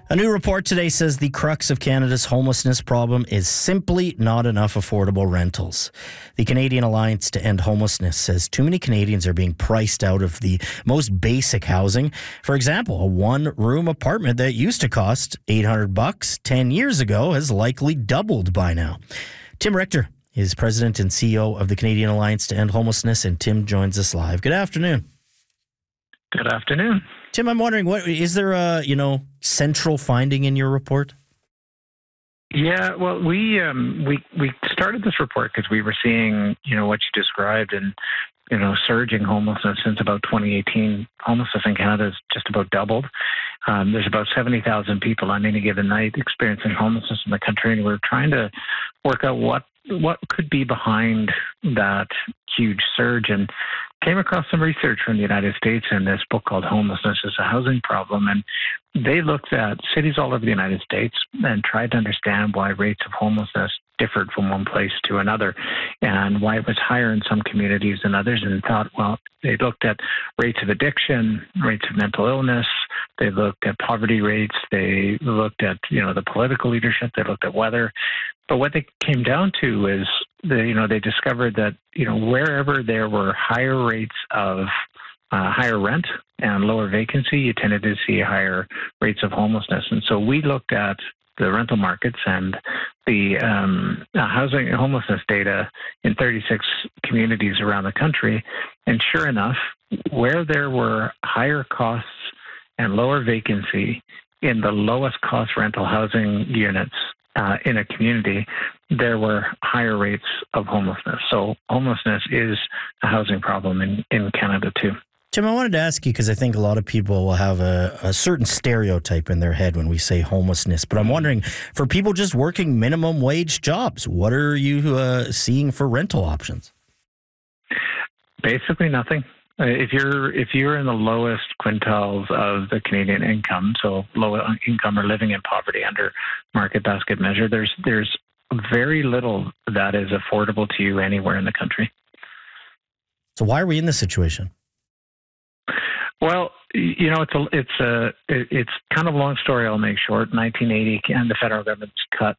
A new report today says the crux of Canada's homelessness problem is simply not enough affordable rentals. The Canadian Alliance to End Homelessness says too many Canadians are being priced out of the most basic housing. For example, a one-room apartment that used to cost $800 10 years ago has likely doubled by now. Tim Richter is president and CEO of the Canadian Alliance to End Homelessness, and Tim joins us live. Good afternoon. Good afternoon. Tim, I'm wondering, what is there a central finding in your report? Yeah, well, we started this report because we were seeing what you described and surging homelessness since about 2018. Homelessness in Canada has just about doubled. There's about 70,000 people on any given night experiencing homelessness in the country, and we're trying to work out what could be behind that huge surge, and came across some research from the United States in this book called Homelessness is a Housing Problem. And they looked at cities all over the United States and tried to understand why rates of homelessness differed from one place to another and why it was higher in some communities than others, and thought, well, they looked at rates of addiction, rates of mental illness, they looked at poverty rates, they looked at, the political leadership, they looked at weather. But what they came down to is, they discovered that, wherever there were higher rates of higher rent and lower vacancy, you tended to see higher rates of homelessness. And so we looked at the rental markets and the housing and homelessness data in 36 communities around the country. And sure enough, where there were higher costs and lower vacancy in the lowest cost rental housing units in a community, there were higher rates of homelessness. So homelessness is a housing problem in Canada too. Tim, I wanted to ask you, because I think a lot of people will have a certain stereotype in their head when we say homelessness, but I'm wondering, for people just working minimum wage jobs, what are you seeing for rental options? Basically nothing. If you're in the lowest quintiles of the Canadian income, so low income or living in poverty under market basket measure, there's very little that is affordable to you anywhere in the country. So why are we in this situation? Well, it's kind of a long story. I'll make short. 1980, and the federal government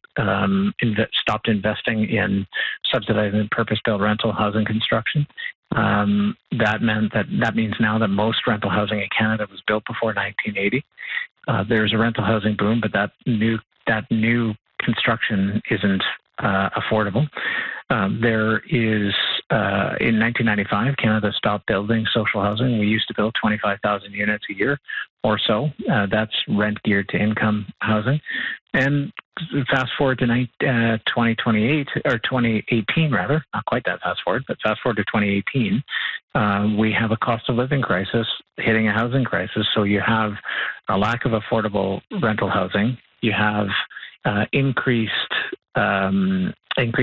stopped investing in subsidizing purpose-built rental housing construction. That means now that most rental housing in Canada was built before 1980. There's a rental housing boom, but that new construction isn't affordable. There is, in 1995, Canada stopped building social housing. We used to build 25,000 units a year or so. That's rent geared to income housing. And fast forward to 2028, or 2018 rather, not quite that fast forward, but fast forward to 2018, we have a cost of living crisis hitting a housing crisis. So you have a lack of affordable rental housing. You have increased